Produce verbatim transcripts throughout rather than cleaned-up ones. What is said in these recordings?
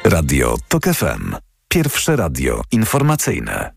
Radio Tok F M. Pierwsze radio informacyjne.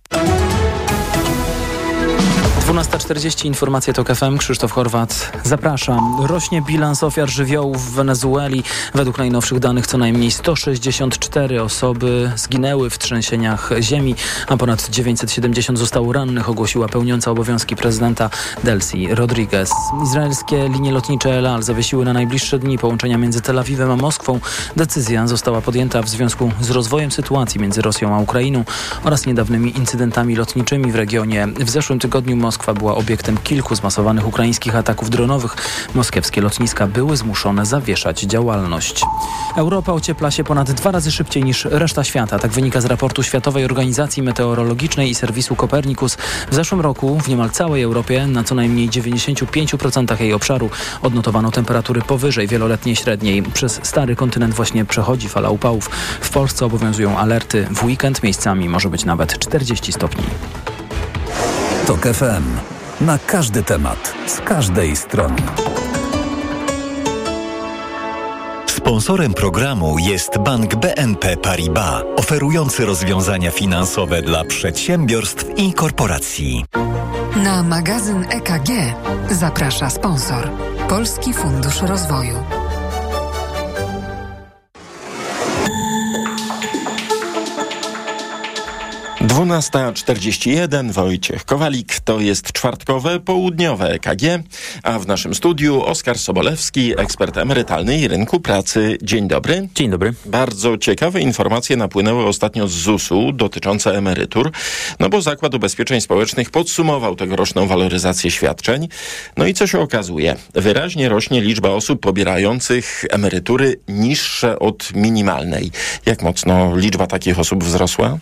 dwunasta czterdzieści, informacje Tok F M, Krzysztof Horwat, zapraszam. Rośnie bilans ofiar żywiołów w Wenezueli. Według najnowszych danych co najmniej sto sześćdziesiąt cztery osoby zginęły w trzęsieniach ziemi, a ponad dziewięćset siedemdziesiąt zostało rannych, ogłosiła pełniąca obowiązki prezydenta Delcy Rodriguez. Izraelskie linie lotnicze El Al zawiesiły na najbliższe dni połączenia między Tel Awiwem a Moskwą. Decyzja została podjęta w związku z rozwojem sytuacji między Rosją a Ukrainą oraz niedawnymi incydentami lotniczymi w regionie. W zeszłym tygodniu Moskwa była obiektem kilku zmasowanych ukraińskich ataków dronowych. Moskiewskie lotniska były zmuszone zawieszać działalność. Europa ociepla się ponad dwa razy szybciej niż reszta świata. Tak wynika z raportu Światowej Organizacji Meteorologicznej i serwisu Copernicus. W zeszłym roku w niemal całej Europie na co najmniej dziewięćdziesiąt pięć procent jej obszaru odnotowano temperatury powyżej wieloletniej średniej. Przez stary kontynent właśnie przechodzi fala upałów. W Polsce obowiązują alerty. W weekend miejscami może być nawet czterdzieści stopni. Tok F M. Na każdy temat, z każdej strony. Sponsorem programu jest Bank B N P Paribas, oferujący rozwiązania finansowe dla przedsiębiorstw i korporacji. Na magazyn E K G zaprasza sponsor Polski Fundusz Rozwoju. dwunasta czterdzieści jeden, Wojciech Kowalik, to jest czwartkowe, południowe E K G, a w naszym studiu Oskar Sobolewski, ekspert emerytalny i rynku pracy. Dzień dobry. Dzień dobry. Bardzo ciekawe informacje napłynęły ostatnio z zusu dotyczące emerytur, no bo Zakład Ubezpieczeń Społecznych podsumował tegoroczną waloryzację świadczeń. No i co się okazuje? Wyraźnie rośnie liczba osób pobierających emerytury niższe od minimalnej. Jak mocno liczba takich osób wzrosła?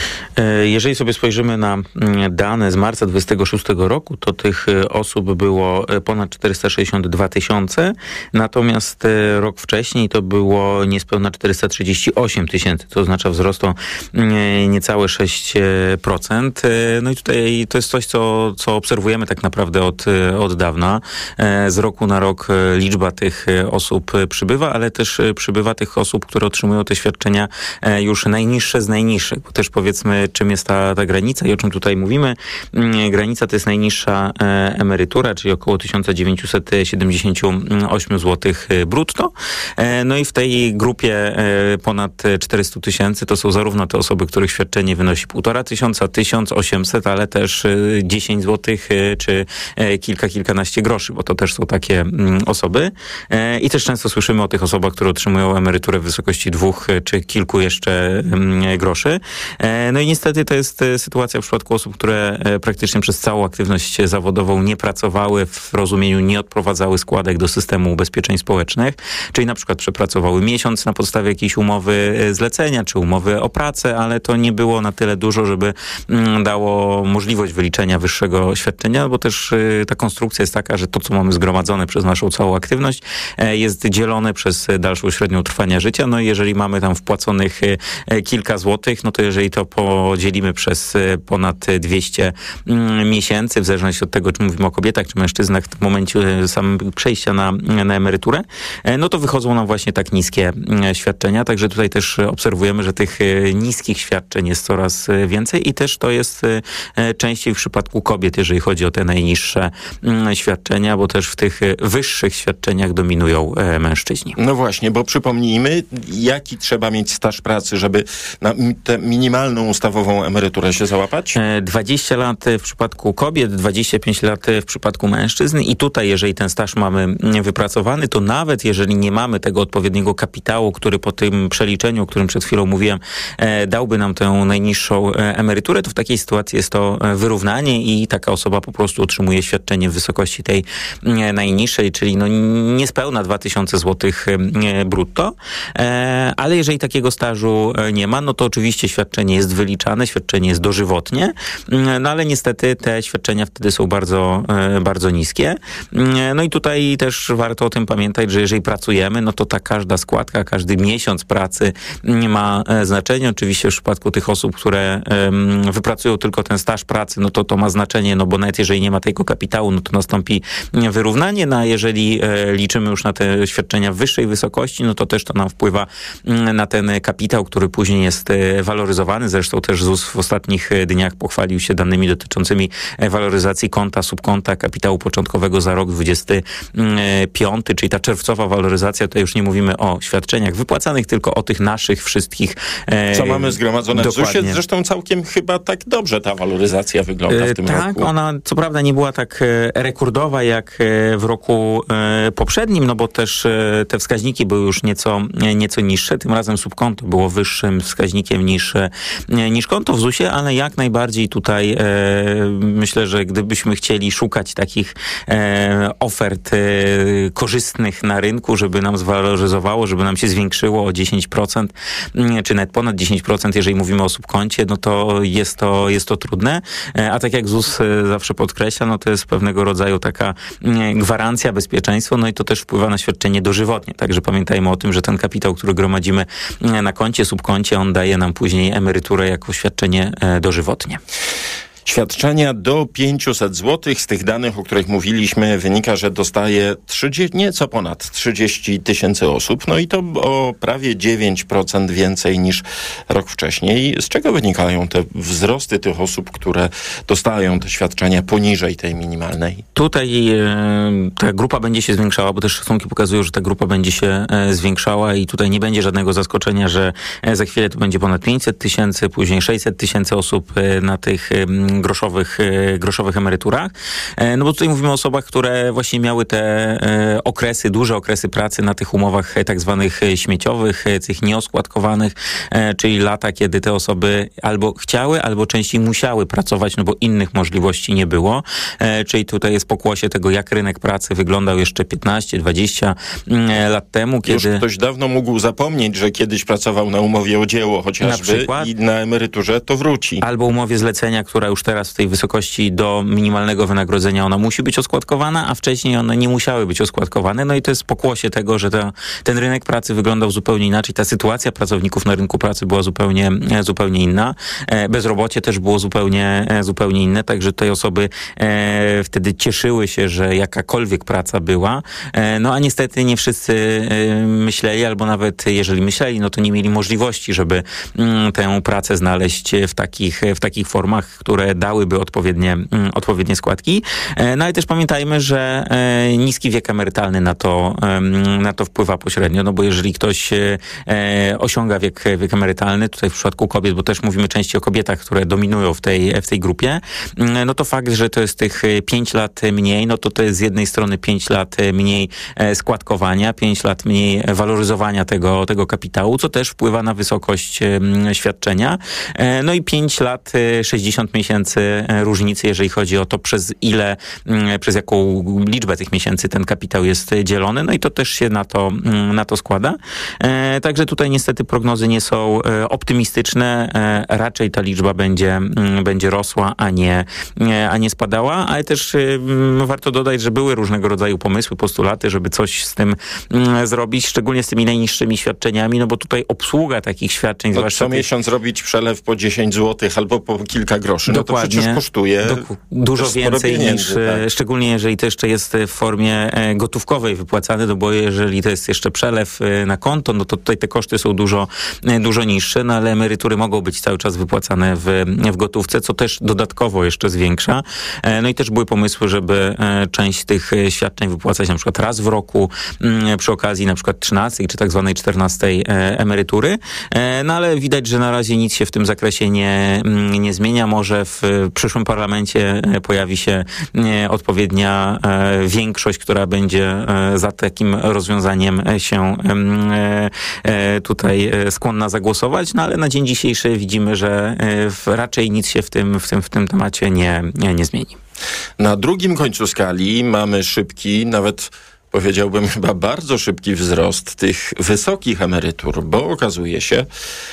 Jeżeli sobie spojrzymy na dane z marca dwudziestego szóstego roku, to tych osób było ponad czterysta sześćdziesiąt dwa tysiące, natomiast rok wcześniej to było niespełna czterysta trzydzieści osiem tysięcy, to oznacza wzrost o niecałe sześć procent. No i tutaj to jest coś, co, co obserwujemy tak naprawdę od, od dawna. Z roku na rok liczba tych osób przybywa, ale też przybywa tych osób, które otrzymują te świadczenia już najniższe z najniższych, bo też powiedzmy, czym jest ta, ta granica i o czym tutaj mówimy. Granica to jest najniższa emerytura, czyli około tysiąc dziewięćset siedemdziesiąt osiem złotych brutto. No i w tej grupie ponad czterysta tysięcy to są zarówno te osoby, których świadczenie wynosi półtora tysiąca, tysiąc osiemset, ale też dziesięć złotych czy kilka, kilkanaście groszy, bo to też są takie osoby. I też często słyszymy o tych osobach, które otrzymują emeryturę w wysokości dwóch czy kilku jeszcze groszy. No i niestety to jest sytuacja w przypadku osób, które praktycznie przez całą aktywność zawodową nie pracowały, w rozumieniu nie odprowadzały składek do systemu ubezpieczeń społecznych, czyli na przykład przepracowały miesiąc na podstawie jakiejś umowy zlecenia, czy umowy o pracę, ale to nie było na tyle dużo, żeby dało możliwość wyliczenia wyższego świadczenia, bo też ta konstrukcja jest taka, że to, co mamy zgromadzone przez naszą całą aktywność, jest dzielone przez dalszą średnią trwania życia. No i jeżeli mamy tam wpłaconych kilka złotych, no to jeżeli to podzielimy przez ponad dwieście miesięcy, w zależności od tego, czy mówimy o kobietach, czy mężczyznach w momencie samego przejścia na, na emeryturę, no to wychodzą nam właśnie tak niskie świadczenia. Także tutaj też obserwujemy, że tych niskich świadczeń jest coraz więcej i też to jest częściej w przypadku kobiet, jeżeli chodzi o te najniższe świadczenia, bo też w tych wyższych świadczeniach dominują mężczyźni. No właśnie, bo przypomnijmy, jaki trzeba mieć staż pracy, żeby na tę minimalną ustawową emeryturę się załapać? dwadzieścia lat w przypadku kobiet, dwadzieścia pięć lat w przypadku mężczyzn i tutaj, jeżeli ten staż mamy wypracowany, to nawet jeżeli nie mamy tego odpowiedniego kapitału, który po tym przeliczeniu, o którym przed chwilą mówiłem, dałby nam tę najniższą emeryturę, to w takiej sytuacji jest to wyrównanie i taka osoba po prostu otrzymuje świadczenie w wysokości tej najniższej, czyli no niespełna dwa tysiące złotych brutto, ale jeżeli takiego stażu nie ma, no to oczywiście świadczenie jest wyliczane, minimalne świadczenie jest dożywotnie, no ale niestety te świadczenia wtedy są bardzo, bardzo niskie. No i tutaj też warto o tym pamiętać, że jeżeli pracujemy, no to ta każda składka, każdy miesiąc pracy ma znaczenie. Oczywiście w przypadku tych osób, które wypracują tylko ten staż pracy, no to to ma znaczenie, no bo nawet jeżeli nie ma tego kapitału, no to nastąpi wyrównanie, no a jeżeli liczymy już na te świadczenia w wyższej wysokości, no to też to nam wpływa na ten kapitał, który później jest waloryzowany. Zresztą też Z U S w ostatnich dniach pochwalił się danymi dotyczącymi waloryzacji konta, subkonta kapitału początkowego za rok dwudziesty piąty, czyli ta czerwcowa waloryzacja, to już nie mówimy o świadczeniach wypłacanych, tylko o tych naszych wszystkich. Co mamy zgromadzone w Z U S ie. Zresztą całkiem chyba tak dobrze ta waloryzacja wygląda w tym tak, roku. Tak, ona co prawda nie była tak rekordowa jak w roku poprzednim, no bo też te wskaźniki były już nieco, nieco niższe. Tym razem subkonto było wyższym wskaźnikiem niż, niż konto w Z U S ie, ale jak najbardziej tutaj e, myślę, że gdybyśmy chcieli szukać takich e, ofert e, korzystnych na rynku, żeby nam zwaloryzowało, żeby nam się zwiększyło o dziesięć procent, czy nawet ponad dziesięć procent, jeżeli mówimy o subkoncie, no to jest to, jest to trudne. E, a tak jak Z U S zawsze podkreśla, no to jest pewnego rodzaju taka gwarancja, bezpieczeństwo, no i to też wpływa na świadczenie dożywotnie. Także pamiętajmy o tym, że ten kapitał, który gromadzimy na koncie, subkoncie, on daje nam później emeryturę jako świadczenie dożywotnie. Świadczenia do pięćset złotych. Z tych danych, o których mówiliśmy, wynika, że dostaje trzydzieści, nieco ponad trzydzieści tysięcy osób. No i to o prawie dziewięć procent więcej niż rok wcześniej. Z czego wynikają te wzrosty tych osób, które dostają te świadczenia poniżej tej minimalnej? Tutaj e, ta grupa będzie się zwiększała, bo też szacunki pokazują, że ta grupa będzie się e, zwiększała i tutaj nie będzie żadnego zaskoczenia, że e, za chwilę to będzie ponad pięćset tysięcy, później sześćset tysięcy osób e, na tych e, groszowych, groszowych emeryturach. No bo tutaj mówimy o osobach, które właśnie miały te okresy, duże okresy pracy na tych umowach tak zwanych śmieciowych, tych nieoskładkowanych, czyli lata, kiedy te osoby albo chciały, albo częściej musiały pracować, no bo innych możliwości nie było. Czyli tutaj jest pokłosie tego, jak rynek pracy wyglądał jeszcze piętnaście dwadzieścia lat temu, kiedy... Już ktoś dawno mógł zapomnieć, że kiedyś pracował na umowie o dzieło chociażby na i na emeryturze to wróci. Albo umowie zlecenia, która już teraz w tej wysokości do minimalnego wynagrodzenia ona musi być oskładkowana, a wcześniej one nie musiały być oskładkowane. No i to jest pokłosie tego, że ta, ten rynek pracy wyglądał zupełnie inaczej. Ta sytuacja pracowników na rynku pracy była zupełnie, zupełnie inna. Bezrobocie też było zupełnie, zupełnie inne, także te osoby e, wtedy cieszyły się, że jakakolwiek praca była. E, no a niestety nie wszyscy e, myśleli, albo nawet jeżeli myśleli, no to nie mieli możliwości, żeby m, tę pracę znaleźć w takich, w takich formach, które dałyby odpowiednie, odpowiednie składki. No ale też pamiętajmy, że niski wiek emerytalny na to, na to wpływa pośrednio, no bo jeżeli ktoś osiąga wiek, wiek emerytalny, tutaj w przypadku kobiet, bo też mówimy częściej o kobietach, które dominują w tej, w tej grupie, no to fakt, że to jest tych pięć lat mniej, no to to jest z jednej strony pięć lat mniej składkowania, pięć lat mniej waloryzowania tego, tego kapitału, co też wpływa na wysokość świadczenia. No i pięć lat, sześćdziesiąt miesięcy różnicy, jeżeli chodzi o to, przez ile, przez jaką liczbę tych miesięcy ten kapitał jest dzielony, no i to też się na to, na to składa. E, także tutaj niestety prognozy nie są optymistyczne, e, raczej ta liczba będzie, będzie rosła, a nie, a nie spadała, ale też e, warto dodać, że były różnego rodzaju pomysły, postulaty, żeby coś z tym m, zrobić, szczególnie z tymi najniższymi świadczeniami, no bo tutaj obsługa takich świadczeń, no, zwłaszcza co tych... miesiąc robić przelew po dziesięć złotych albo po kilka groszy, no to przecież kosztuje Dok- dużo więcej pieniędzy, niż, tak. Szczególnie jeżeli to jeszcze jest w formie gotówkowej wypłacane, no bo jeżeli to jest jeszcze przelew na konto, no to tutaj te koszty są dużo, dużo niższe, no ale emerytury mogą być cały czas wypłacane w, w gotówce, co też dodatkowo jeszcze zwiększa. No i też były pomysły, żeby część tych świadczeń wypłacać na przykład raz w roku przy okazji na przykład trzynastej czy tak zwanej czternastej emerytury. No ale widać, że na razie nic się w tym zakresie nie, nie zmienia. Może w przyszłym parlamencie pojawi się odpowiednia większość, która będzie za takim rozwiązaniem się tutaj skłonna zagłosować, no ale na dzień dzisiejszy widzimy, że raczej nic się w tym, w tym, w tym temacie nie, nie, nie zmieni. Na drugim końcu skali mamy szybki, nawet powiedziałbym chyba bardzo szybki wzrost tych wysokich emerytur, bo okazuje się,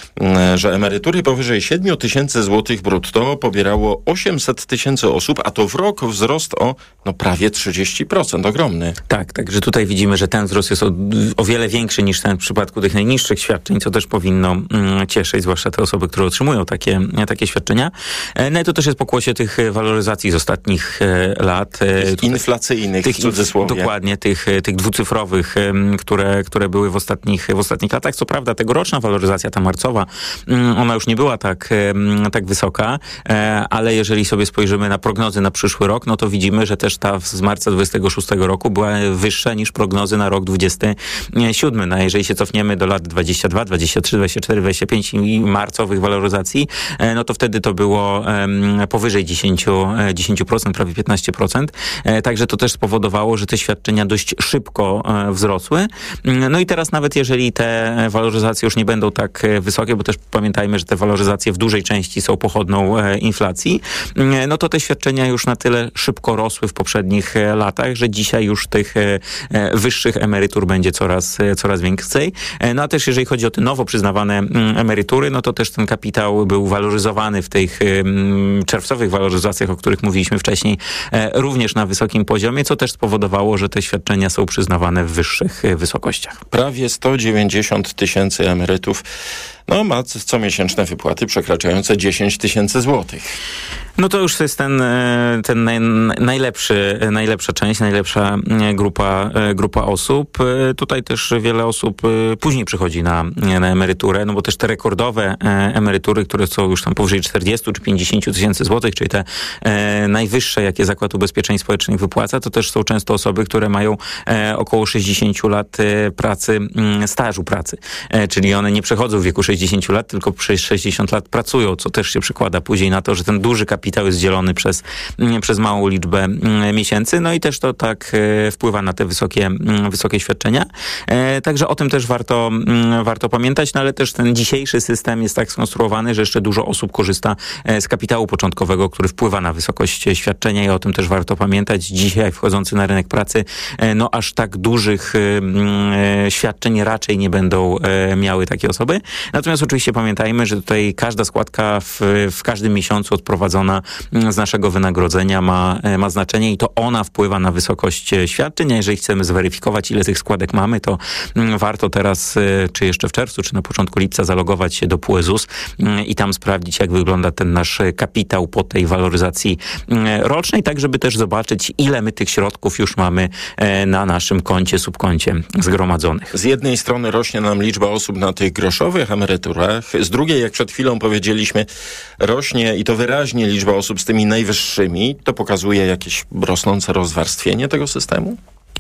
że emerytury powyżej siedem tysięcy złotych brutto pobierało osiemset tysięcy osób, a to w rok wzrost o no, prawie trzydzieści procent. Ogromny. Tak, także tutaj widzimy, że ten wzrost jest o, o wiele większy niż ten w przypadku tych najniższych świadczeń, co też powinno mm, cieszyć, zwłaszcza te osoby, które otrzymują takie, takie świadczenia. No i to też jest pokłosie tych waloryzacji z ostatnich e, lat. Tych tutaj, inflacyjnych, tych, w cudzysłowie. Dokładnie, tych, tych dwucyfrowych, które, które były w ostatnich, w ostatnich latach. Co prawda tegoroczna waloryzacja, ta marcowa, ona już nie była tak, tak wysoka, ale jeżeli sobie spojrzymy na prognozy na przyszły rok, no to widzimy, że też ta z marca dwudziestego szóstego roku była wyższa niż prognozy na rok dwudziesty siódmy. No a jeżeli się cofniemy do lat dwudziestego drugiego, dwudziestego trzeciego, dwudziestego czwartego, dwudziestego piątego i marcowych waloryzacji, no to wtedy to było powyżej dziesięć procent, prawie piętnaście procent. Także to też spowodowało, że te świadczenia dość szybko wzrosły. No i teraz nawet jeżeli te waloryzacje już nie będą tak wysokie, bo też pamiętajmy, że te waloryzacje w dużej części są pochodną inflacji, no to te świadczenia już na tyle szybko rosły w poprzednich latach, że dzisiaj już tych wyższych emerytur będzie coraz, coraz więcej. No a też jeżeli chodzi o te nowo przyznawane emerytury, no to też ten kapitał był waloryzowany w tych czerwcowych waloryzacjach, o których mówiliśmy wcześniej, również na wysokim poziomie, co też spowodowało, że te świadczenia są przyznawane w wyższych wysokościach. Prawie sto dziewięćdziesiąt tysięcy emerytów no, ma comiesięczne wypłaty przekraczające dziesięć tysięcy złotych. No to już jest ten, ten naj, najlepszy, najlepsza część, najlepsza grupa, grupa osób. Tutaj też wiele osób później przychodzi na, na emeryturę, no bo też te rekordowe emerytury, które są już tam powyżej czterdzieści czy pięćdziesiąt tysięcy złotych, czyli te najwyższe, jakie Zakład Ubezpieczeń Społecznych wypłaca, to też są często osoby, które mają około sześćdziesiąt lat pracy, stażu pracy. Czyli one nie przechodzą w wieku sześćdziesiąt lat, tylko przez sześćdziesiąt lat pracują, co też się przekłada później na to, że ten duży kapitał jest dzielony przez, przez małą liczbę miesięcy, no i też to tak wpływa na te wysokie, wysokie świadczenia. Także o tym też warto, warto pamiętać, no ale też ten dzisiejszy system jest tak skonstruowany, że jeszcze dużo osób korzysta z kapitału początkowego, który wpływa na wysokość świadczenia i o tym też warto pamiętać. Dzisiaj wchodzący na rynek pracy, no aż tak dużych świadczeń raczej nie będą miały takie osoby. Natomiast oczywiście pamiętajmy, że tutaj każda składka w, w każdym miesiącu odprowadzona z naszego wynagrodzenia ma, ma znaczenie i to ona wpływa na wysokość świadczeń. A jeżeli chcemy zweryfikować, ile tych składek mamy, to warto teraz, czy jeszcze w czerwcu, czy na początku lipca zalogować się do P U E ZUS i tam sprawdzić, jak wygląda ten nasz kapitał po tej waloryzacji rocznej, tak żeby też zobaczyć, ile my tych środków już mamy na naszym koncie, subkoncie zgromadzonych. Z jednej strony rośnie nam liczba osób na tych groszowych emeryturach, z drugiej, jak przed chwilą powiedzieliśmy, rośnie i to wyraźnie liczba osób z tymi najwyższymi. To pokazuje jakieś rosnące rozwarstwienie tego systemu?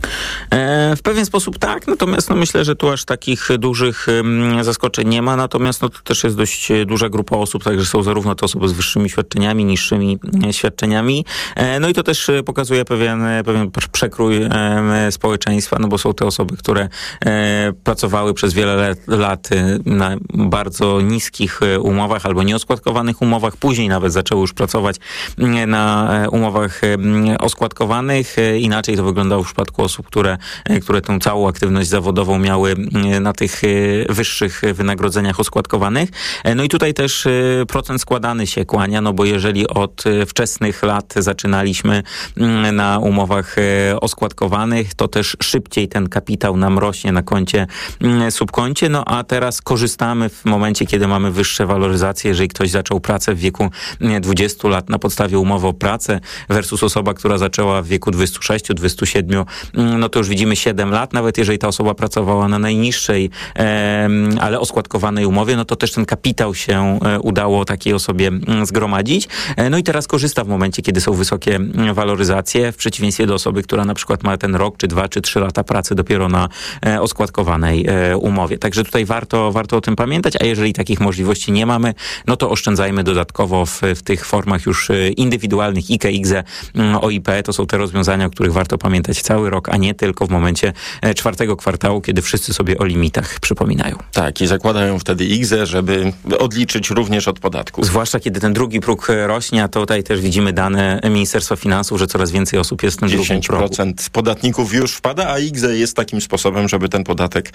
W pewien sposób tak, natomiast no myślę, że tu aż takich dużych zaskoczeń nie ma, natomiast no to też jest dość duża grupa osób, także są zarówno te osoby z wyższymi świadczeniami, niższymi świadczeniami, no i to też pokazuje pewien, pewien przekrój społeczeństwa, no bo są te osoby, które pracowały przez wiele lat na bardzo niskich umowach albo nieoskładkowanych umowach, później nawet zaczęły już pracować na umowach oskładkowanych, inaczej to wyglądało w przypadku osób, które, które tą całą aktywność zawodową miały na tych wyższych wynagrodzeniach oskładkowanych. No i tutaj też procent składany się kłania, no bo jeżeli od wczesnych lat zaczynaliśmy na umowach oskładkowanych, to też szybciej ten kapitał nam rośnie na koncie, subkoncie, no a teraz korzystamy w momencie, kiedy mamy wyższe waloryzacje, jeżeli ktoś zaczął pracę w wieku dwudziestu lat na podstawie umowy o pracę versus osoba, która zaczęła w wieku dwudziestu sześciu, dwudziestu siedmiu, no to już widzimy siedem lat, nawet jeżeli ta osoba pracowała na najniższej, e, ale oskładkowanej umowie, no to też ten kapitał się e, udało takiej osobie zgromadzić. E, no i teraz korzysta w momencie, kiedy są wysokie waloryzacje, w przeciwieństwie do osoby, która na przykład ma ten rok, czy dwa, czy trzy lata pracy dopiero na e, oskładkowanej e, umowie. Także tutaj warto, warto o tym pamiętać, a jeżeli takich możliwości nie mamy, no to oszczędzajmy dodatkowo w, w tych formach już indywidualnych I K E, I K Z E, O I P, to są te rozwiązania, o których warto pamiętać cały rok, rok, a nie tylko w momencie czwartego kwartału, kiedy wszyscy sobie o limitach przypominają. Tak, i zakładają wtedy I G Z E, żeby odliczyć również od podatku. Zwłaszcza kiedy ten drugi próg rośnie, a tutaj też widzimy dane Ministerstwa Finansów, że coraz więcej osób jest w tym drugim progu. dziesięć procent podatników już wpada, a I G Z E jest takim sposobem, żeby ten podatek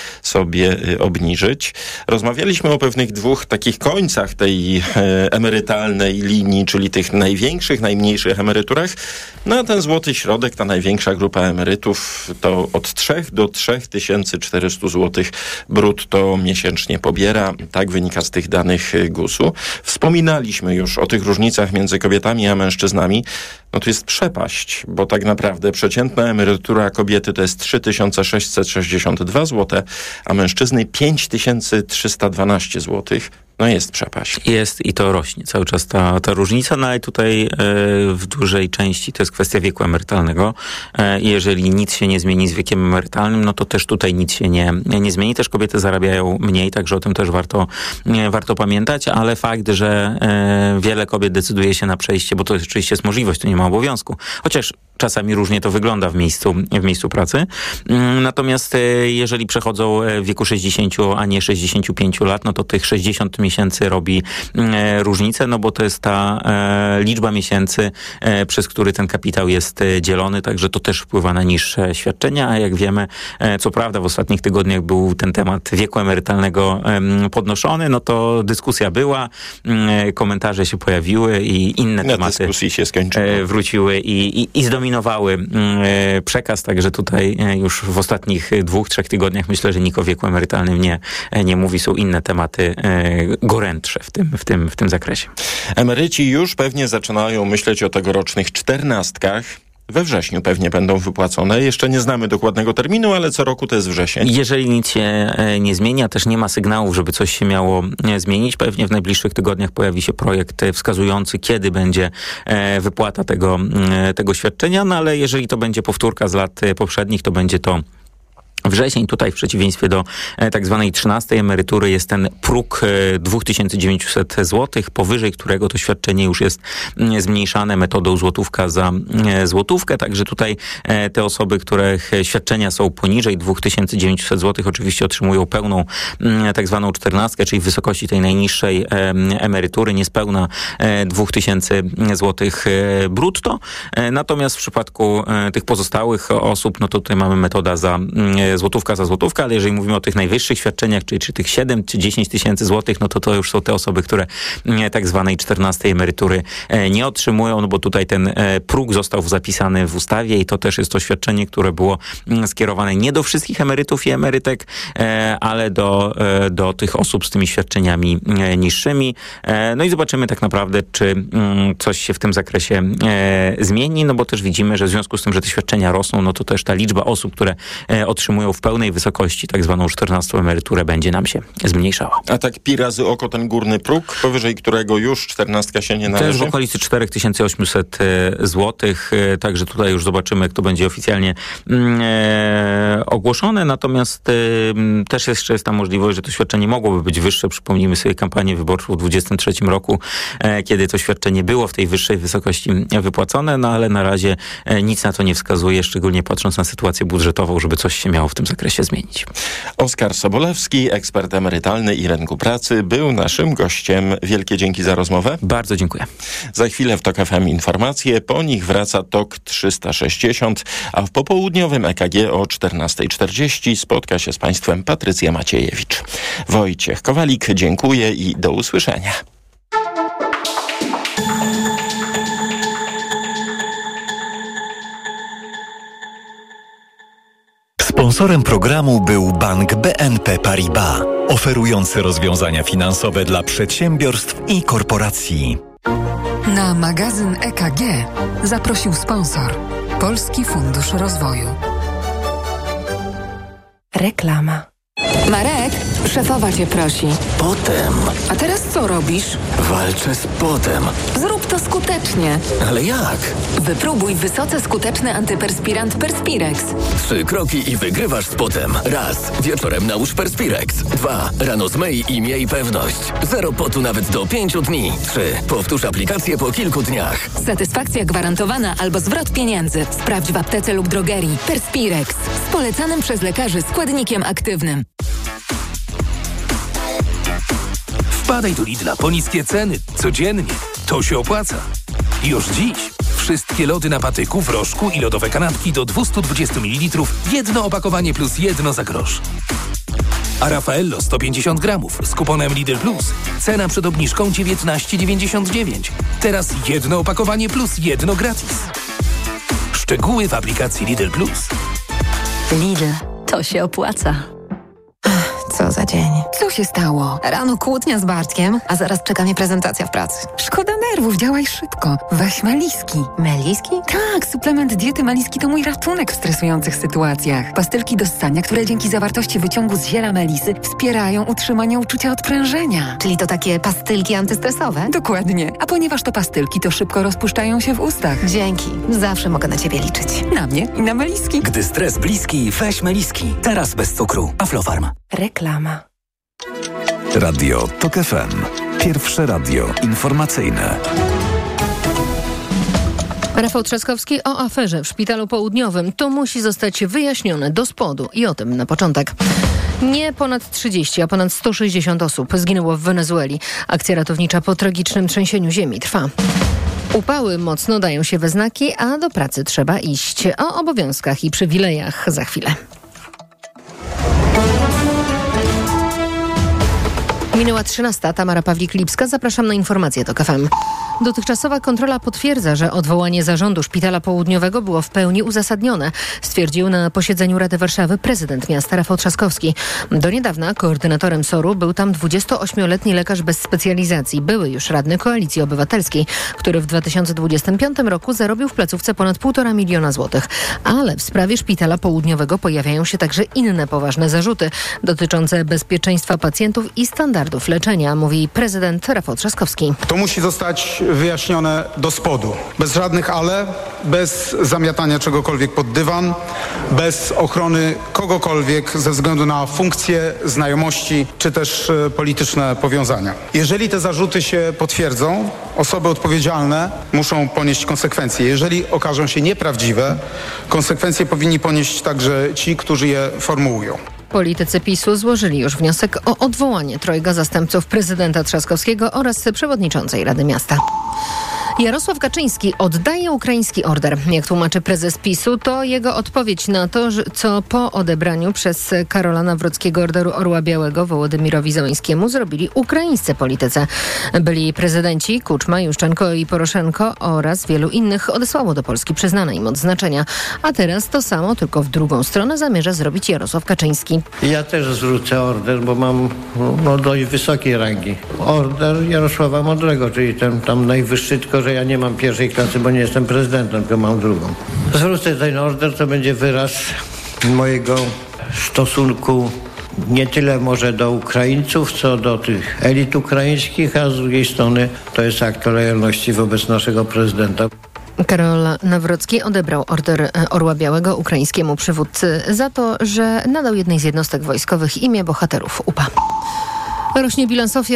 sobie obniżyć. Rozmawialiśmy o pewnych dwóch takich końcach tej e, emerytalnej linii, czyli tych największych, najmniejszych emeryturach. No a ten złoty środek, ta największa grupa emerytów, to od trzech do trzech tysięcy czterystu złotych brutto miesięcznie pobiera. Tak wynika z tych danych gusu. Wspominaliśmy już o tych różnicach między kobietami a mężczyznami. No to jest przepaść, bo tak naprawdę przeciętna emerytura kobiety to jest trzy tysiące sześćset sześćdziesiąt dwa złote, a mężczyzny pięć tysięcy trzysta dwanaście złotych. No jest przepaść. Jest i to rośnie cały czas ta, ta różnica, no ale tutaj e, w dużej części to jest kwestia wieku emerytalnego. E, jeżeli nic się nie zmieni z wiekiem emerytalnym, no to też tutaj nic się nie, nie zmieni. Też kobiety zarabiają mniej, także o tym też warto, nie, warto pamiętać, ale fakt, że e, wiele kobiet decyduje się na przejście, bo to oczywiście jest możliwość, to nie ma obowiązku. Chociaż czasami różnie to wygląda w miejscu, w miejscu pracy. Natomiast e, jeżeli przechodzą w wieku sześćdziesięciu, a nie sześćdziesięciu pięciu lat, no to tych sześćdziesiąt miesięcy robi e, różnicę, no bo to jest ta e, liczba miesięcy, e, przez który ten kapitał jest e, dzielony, także to też wpływa na niższe świadczenia, a jak wiemy, e, co prawda w ostatnich tygodniach był ten temat wieku emerytalnego e, podnoszony, no to dyskusja była, e, komentarze się pojawiły i inne na tematy dyskusji się skończyły. E, wróciły i, i, i zdominowały e, przekaz, także tutaj e, już w ostatnich dwóch, trzech tygodniach myślę, że nikt o wieku emerytalnym nie, e, nie mówi, są inne tematy e, gorętsze w tym, w tym, w tym zakresie. Emeryci już pewnie zaczynają myśleć o tegorocznych czternastkach. We wrześniu pewnie będą wypłacone. Jeszcze nie znamy dokładnego terminu, ale co roku to jest wrzesień. Jeżeli nic się nie zmienia, też nie ma sygnałów, żeby coś się miało zmienić. Pewnie w najbliższych tygodniach pojawi się projekt wskazujący, kiedy będzie wypłata tego, tego świadczenia, no ale jeżeli to będzie powtórka z lat poprzednich, to będzie to wrzesień. Tutaj w przeciwieństwie do e, tak zwanej trzynastej emerytury jest ten próg e, dwa tysiące dziewięćset złotych, powyżej którego to świadczenie już jest m, zmniejszane metodą złotówka za e, złotówkę. Także tutaj e, te osoby, których świadczenia są poniżej dwa tysiące dziewięćset złotych, oczywiście otrzymują pełną m, tak zwaną czternastkę, czyli w wysokości tej najniższej e, emerytury, niespełna e, dwa tysiące złotych e, brutto. E, natomiast w przypadku e, tych pozostałych osób, no to tutaj mamy metoda za e, złotówka za złotówkę, ale jeżeli mówimy o tych najwyższych świadczeniach, czyli czy tych siedem czy dziesięć tysięcy złotych, no to to już są te osoby, które e, tak zwanej czternastej emerytury e, nie otrzymują, no bo tutaj ten e, próg został zapisany w ustawie i to też jest to świadczenie, które było m, skierowane nie do wszystkich emerytów i emerytek, e, ale do, e, do tych osób z tymi świadczeniami e, niższymi. E, no i zobaczymy tak naprawdę, czy m, coś się w tym zakresie e, zmieni, no bo też widzimy, że w związku z tym, że te świadczenia rosną, no to też ta liczba osób, które e, otrzymują w pełnej wysokości tak zwaną czternastą emeryturę będzie nam się zmniejszała. A tak pi razy oko ten górny próg, powyżej którego już czternastka się nie należy? To jest w okolicy cztery tysiące osiemset złotych, także tutaj już zobaczymy, jak to będzie oficjalnie e, ogłoszone, natomiast e, też jeszcze jest ta możliwość, że to świadczenie mogłoby być wyższe. Przypomnijmy sobie kampanię wyborczą w dwudziestym trzecim roku, e, kiedy to świadczenie było w tej wyższej wysokości wypłacone, no ale na razie e, nic na to nie wskazuje, szczególnie patrząc na sytuację budżetową, żeby coś się miało w tym zakresie zmienić. Oskar Sobolewski, ekspert emerytalny i rynku pracy, był naszym gościem. Wielkie dzięki za rozmowę. Bardzo dziękuję. Za chwilę w TOK F M informacje, po nich wraca TOK trzysta sześćdziesiąt, a w popołudniowym E K G o czternasta czterdzieści spotka się z Państwem Patrycja Maciejewicz. Wojciech Kowalik, dziękuję i do usłyszenia. Sponsorem programu był Bank B N P Paribas, oferujący rozwiązania finansowe dla przedsiębiorstw i korporacji. Na magazyn E K G zaprosił sponsor Polski Fundusz Rozwoju. Reklama. Marek, Szefowa cię prosi. Potem. A teraz co robisz? Walczę z potem. Zrób to skutecznie. Ale jak? Wypróbuj wysoce skuteczny antyperspirant Perspirex. Trzy kroki i wygrywasz z potem. Raz. Wieczorem nałóż Perspirex. Dwa. Rano zmyj i miej pewność. Zero potu nawet do pięciu dni. Trzy. Powtórz aplikację po kilku dniach. Satysfakcja gwarantowana albo zwrot pieniędzy. Sprawdź w aptece lub drogerii. Perspirex. Z polecanym przez lekarzy składnikiem aktywnym. Wpadaj do Lidla po niskie ceny. Codziennie. To się opłaca. Już dziś. Wszystkie lody na patyku, w rożku i lodowe kanapki do dwieście dwadzieścia mililitrów. Jedno opakowanie plus jedno za grosz. A Raffaello sto pięćdziesiąt gramów z kuponem Lidl Plus. Cena przed obniżką dziewiętnaście dziewięćdziesiąt dziewięć. Teraz jedno opakowanie plus jedno gratis. Szczegóły w aplikacji Lidl Plus. Lidl. To się opłaca. Co za dzień. Co się stało? Rano kłótnia z Bartkiem, a zaraz czeka mnie prezentacja w pracy. Szkoda nerwów, działaj szybko. Weź Meliski. Meliski? Tak, suplement diety Meliski to mój ratunek w stresujących sytuacjach. Pastylki do ssania, które dzięki zawartości wyciągu z ziela melisy wspierają utrzymanie uczucia odprężenia. Czyli to takie pastylki antystresowe? Dokładnie. A ponieważ to pastylki, to szybko rozpuszczają się w ustach. Dzięki. Zawsze mogę na ciebie liczyć. Na mnie i na Meliski. Gdy stres bliski, weź Meliski. Teraz bez cukru. Aflofarm. Reklama. Radio TOK F M. Pierwsze radio informacyjne. Rafał Trzaskowski o aferze w Szpitalu Południowym. To musi zostać wyjaśnione do spodu i o tym na początek. Nie ponad trzydzieści, a ponad sto sześćdziesiąt osób zginęło w Wenezueli. Akcja ratownicza po tragicznym trzęsieniu ziemi trwa. Upały mocno dają się we znaki, a do pracy trzeba iść. O obowiązkach i przywilejach za chwilę. Minęła trzynasta. Tamara Pawlik-Lipska. Zapraszam na informacje TOK F M. Dotychczasowa kontrola potwierdza, że odwołanie zarządu Szpitala Południowego było w pełni uzasadnione, stwierdził na posiedzeniu Rady Warszawy prezydent miasta Rafał Trzaskowski. Do niedawna koordynatorem soru był tam dwudziestoośmioletni lekarz bez specjalizacji, były już radny Koalicji Obywatelskiej, który w dwa tysiące dwudziestym piątym roku zarobił w placówce ponad półtora miliona złotych. Ale w sprawie Szpitala Południowego pojawiają się także inne poważne zarzuty dotyczące bezpieczeństwa pacjentów i standardów leczenia, mówi prezydent Rafał Trzaskowski. To musi zostać wyjaśnione do spodu. Bez żadnych ale, bez zamiatania czegokolwiek pod dywan, bez ochrony kogokolwiek ze względu na funkcje, znajomości czy też e, polityczne powiązania. Jeżeli te zarzuty się potwierdzą, osoby odpowiedzialne muszą ponieść konsekwencje. Jeżeli okażą się nieprawdziwe, konsekwencje powinni ponieść także ci, którzy je formułują. Politycy PiSu złożyli już wniosek o odwołanie trojga zastępców prezydenta Trzaskowskiego oraz przewodniczącej Rady Miasta. Jarosław Kaczyński oddaje ukraiński order. Jak tłumaczy prezes PiSu, to jego odpowiedź na to, co po odebraniu przez Karola Nawrockiego orderu Orła Białego Wołodymyrowi Zełenskiemu zrobili ukraińscy politycy. Byli prezydenci Kuczma, Juszczenko i Poroszenko oraz wielu innych odesłało do Polski przyznane im odznaczenia. A teraz to samo, tylko w drugą stronę zamierza zrobić Jarosław Kaczyński. Ja też zwrócę order, bo mam no, dość wysokiej rangi. Order Jarosława Mądrego, czyli ten tam najwyższy, tylko że ja nie mam pierwszej klasy, bo nie jestem prezydentem, tylko mam drugą. Zwrócę ten order, to będzie wyraz mojego stosunku nie tyle może do Ukraińców, co do tych elit ukraińskich, a z drugiej strony to jest akt lojalności wobec naszego prezydenta. Karol Nawrocki odebrał order Orła Białego ukraińskiemu przywódcy za to, że nadał jednej z jednostek wojskowych imię bohaterów U P A. Rośnie bilans ofiar